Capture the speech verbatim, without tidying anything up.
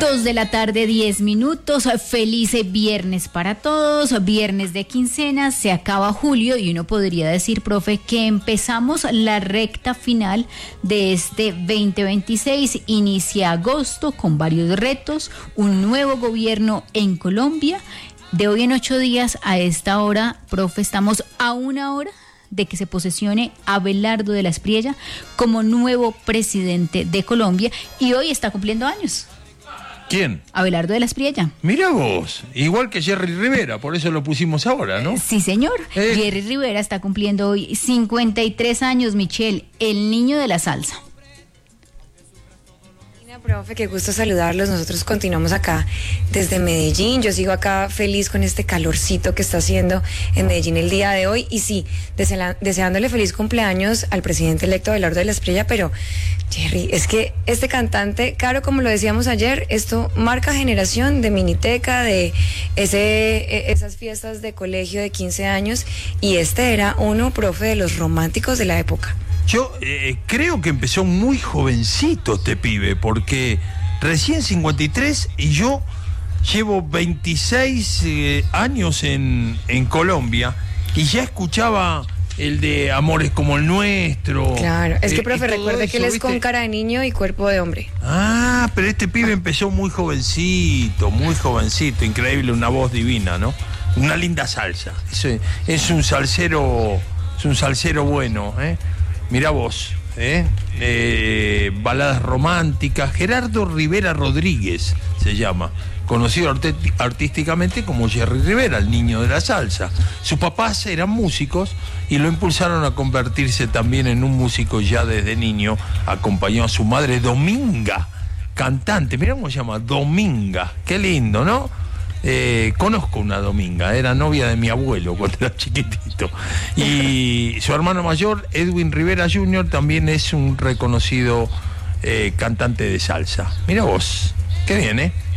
Dos de la tarde, diez minutos. Feliz viernes para todos. Viernes de quincena, se acaba julio y uno podría decir, profe, que empezamos la recta final de este veinte veintiséis. Inicia agosto con varios retos, un nuevo gobierno en Colombia. De hoy en ocho días a esta hora, profe, estamos a una hora de que se posesione Abelardo de la Espriella como nuevo presidente de Colombia y hoy está cumpliendo años. ¿Quién? Abelardo de la Espriella. Mira vos, igual que Jerry Rivera, por eso lo pusimos ahora, ¿no? Sí, señor. Eh. Jerry Rivera está cumpliendo hoy cincuenta y tres años, Michelle, el niño de la salsa. Profe, qué gusto saludarlos. Nosotros continuamos acá desde Medellín. Yo sigo acá feliz con este calorcito que está haciendo en Medellín el día de hoy. Y sí, desea, deseándole feliz cumpleaños al presidente electo Abelardo de la Espriella. Pero, Jerry, es que este cantante, claro, como lo decíamos ayer, esto marca generación de Miniteca, de ese, esas fiestas de colegio de quince años. Y este era uno, profe, de los románticos de la época. Yo eh, creo que empezó muy jovencito este pibe, porque recién cincuenta y tres y yo llevo veintiséis eh, años en, en Colombia y ya escuchaba el de Amores como el Nuestro. Claro, es que, eh, profe, recuerde eso, que él es, ¿viste?, con cara de niño y cuerpo de hombre. Ah, pero este pibe empezó muy jovencito, muy jovencito, increíble, una voz divina, ¿no? Una linda salsa. Es, es un salsero, es un salsero bueno, ¿eh? Mirá vos, ¿eh? Eh, baladas románticas. Gerardo Rivera Rodríguez se llama, conocido art- artísticamente como Jerry Rivera, el niño de la salsa. Sus papás eran músicos y lo impulsaron a convertirse también en un músico ya desde niño. Acompañó a su madre Dominga, cantante. Mirá cómo se llama, Dominga. Qué lindo, ¿no? Eh, conozco una Dominga, era novia de mi abuelo cuando era chiquitito. Y su hermano mayor, Edwin Rivera junior, también es un reconocido eh, cantante de salsa. Mira vos, qué bien, ¿eh?